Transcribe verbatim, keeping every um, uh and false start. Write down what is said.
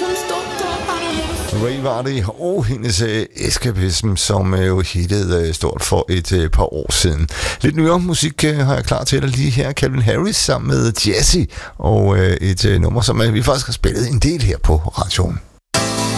Ray Vardy og hendes uh, Escapism, som uh, jo hittede uh, stort for et uh, par år siden. Lidt nyere musik uh, har jeg klar til dig lige her. Calvin Harris sammen med Jesse og uh, et uh, nummer, som uh, vi faktisk har spillet en del her på radioen.